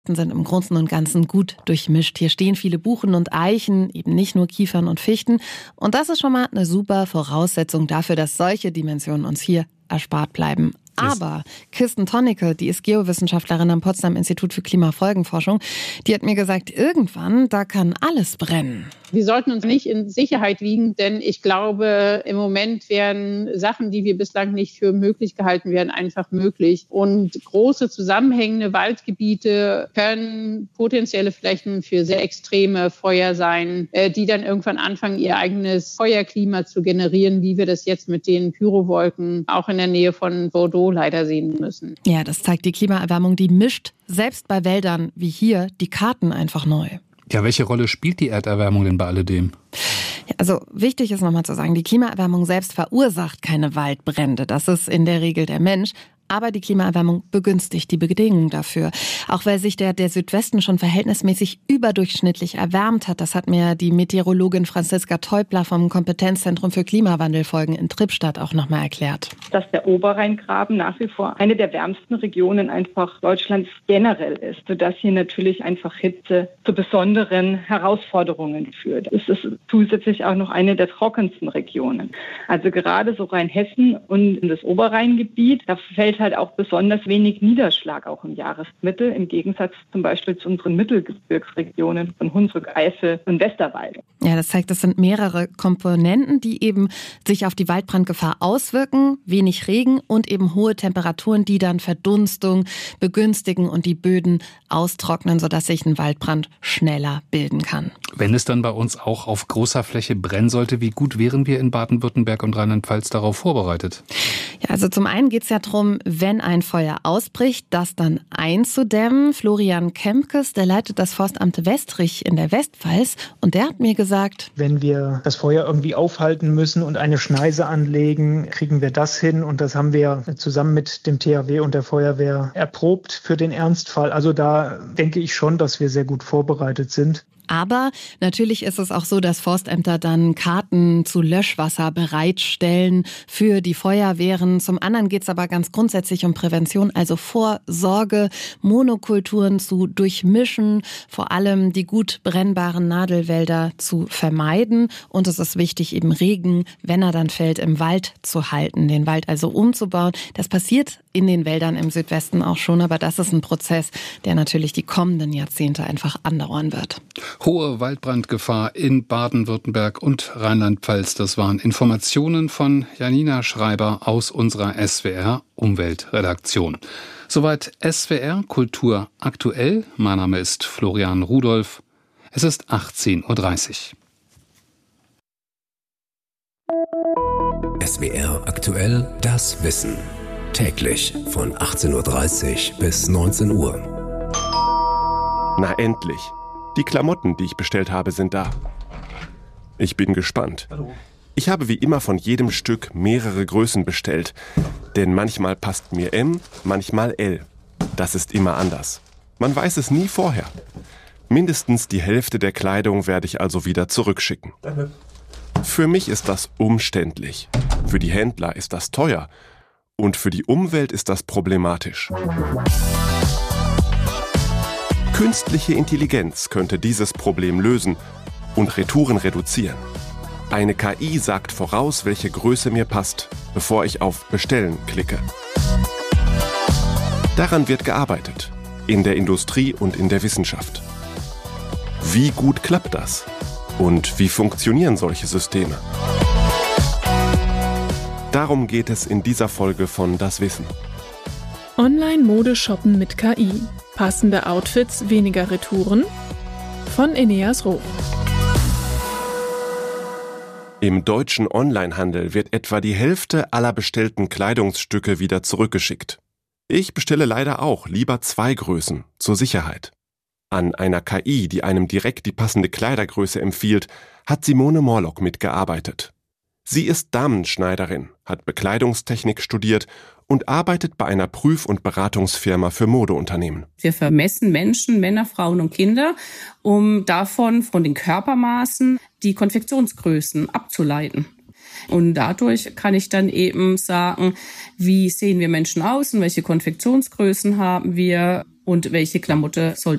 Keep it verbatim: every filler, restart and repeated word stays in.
sind im Großen und Ganzen gut durchmischt. Hier stehen viele Buchen und Eichen, eben nicht nur Kiefern und Fichten. Und das ist schon mal eine super Voraussetzung dafür, dass solche Dimensionen uns hier erspart bleiben. Aber Kirsten Tonnecke, die ist Geowissenschaftlerin am Potsdam Institut für Klimafolgenforschung, die hat mir gesagt, irgendwann, da kann alles brennen. Wir sollten uns nicht in Sicherheit wiegen, denn ich glaube, im Moment werden Sachen, die wir bislang nicht für möglich gehalten werden, einfach möglich. Und große zusammenhängende Waldgebiete können potenzielle Flächen für sehr extreme Feuer sein, die dann irgendwann anfangen, ihr eigenes Feuerklima zu generieren, wie wir das jetzt mit den Pyrowolken auch in der Nähe von Bordeaux leider sehen müssen. Ja, das zeigt die Klimaerwärmung, die mischt selbst bei Wäldern wie hier die Karten einfach neu. Ja, welche Rolle spielt die Erderwärmung denn bei alledem? Ja, also wichtig ist nochmal zu sagen, die Klimaerwärmung selbst verursacht keine Waldbrände. Das ist in der Regel der Mensch. Aber die Klimaerwärmung begünstigt die Bedingungen dafür. Auch weil sich der, der Südwesten schon verhältnismäßig überdurchschnittlich erwärmt hat. Das hat mir die Meteorologin Franziska Teubler vom Kompetenzzentrum für Klimawandelfolgen in Trippstadt auch nochmal erklärt. Dass der Oberrheingraben nach wie vor eine der wärmsten Regionen einfach Deutschlands generell ist, sodass hier natürlich einfach Hitze zu besonderen Herausforderungen führt. Es ist zusätzlich auch noch eine der trockensten Regionen. Also gerade so Rheinhessen und das Oberrheingebiet, da fällt halt auch besonders wenig Niederschlag auch im Jahresmittel, im Gegensatz zum Beispiel zu unseren Mittelgebirgsregionen von Hunsrück, Eifel und Westerwalde. Ja, das zeigt, das sind mehrere Komponenten, die eben sich auf die Waldbrandgefahr auswirken. Wenig Regen und eben hohe Temperaturen, die dann Verdunstung begünstigen und die Böden austrocknen, sodass sich ein Waldbrand schneller bilden kann. Wenn es dann bei uns auch auf großer Fläche brennen sollte, wie gut wären wir in Baden-Württemberg und Rheinland-Pfalz darauf vorbereitet? Ja, also zum einen geht es ja darum, wenn ein Feuer ausbricht, das dann einzudämmen. Florian Kempkes, der leitet das Forstamt Westrich in der Westpfalz und der hat mir gesagt, wenn wir das Feuer irgendwie aufhalten müssen und eine Schneise anlegen, kriegen wir das hin und das haben wir zusammen mit dem T H W und der Feuerwehr erprobt für den Ernstfall. Also da denke ich schon, dass wir sehr gut vorbereitet sind. Aber natürlich ist es auch so, dass Forstämter dann Karten zu Löschwasser bereitstellen für die Feuerwehren. Zum anderen geht es aber ganz grundsätzlich um Prävention, also Vorsorge, Monokulturen zu durchmischen, vor allem die gut brennbaren Nadelwälder zu vermeiden. Und es ist wichtig, eben Regen, wenn er dann fällt, im Wald zu halten, den Wald also umzubauen. Das passiert in den Wäldern im Südwesten auch schon, aber das ist ein Prozess, der natürlich die kommenden Jahrzehnte einfach andauern wird. Hohe Waldbrandgefahr in Baden-Württemberg und Rheinland-Pfalz. Das waren Informationen von Janina Schreiber aus unserer S W R Umweltredaktion. Soweit S W R Kultur aktuell. Mein Name ist Florian Rudolph. Es ist achtzehn Uhr dreißig. S W R aktuell, das Wissen. Täglich von achtzehn Uhr dreißig bis neunzehn Uhr. Na endlich. Die Klamotten, die ich bestellt habe, sind da. Ich bin gespannt. Hallo. Ich habe wie immer von jedem Stück mehrere Größen bestellt. Denn manchmal passt mir M, manchmal L. Das ist immer anders. Man weiß es nie vorher. Mindestens die Hälfte der Kleidung werde ich also wieder zurückschicken. Danke. Für mich ist das umständlich. Für die Händler ist das teuer. Und für die Umwelt ist das problematisch. Künstliche Intelligenz könnte dieses Problem lösen und Retouren reduzieren. Eine K I sagt voraus, welche Größe mir passt, bevor ich auf Bestellen klicke. Daran wird gearbeitet, in der Industrie und in der Wissenschaft. Wie gut klappt das? Und wie funktionieren solche Systeme? Darum geht es in dieser Folge von Das Wissen. Online-Mode shoppen mit K I. Passende Outfits, weniger Retouren? Von Eneas Roh. Im deutschen Onlinehandel wird etwa die Hälfte aller bestellten Kleidungsstücke wieder zurückgeschickt. Ich bestelle leider auch lieber zwei Größen, zur Sicherheit. An einer K I, die einem direkt die passende Kleidergröße empfiehlt, hat Simone Morlock mitgearbeitet. Sie ist Damenschneiderin, hat Bekleidungstechnik studiert und arbeitet bei einer Prüf- und Beratungsfirma für Modeunternehmen. Wir vermessen Menschen, Männer, Frauen und Kinder, um davon, von den Körpermaßen, die Konfektionsgrößen abzuleiten. Und dadurch kann ich dann eben sagen, wie sehen wir Menschen aus und welche Konfektionsgrößen haben wir und welche Klamotte sollte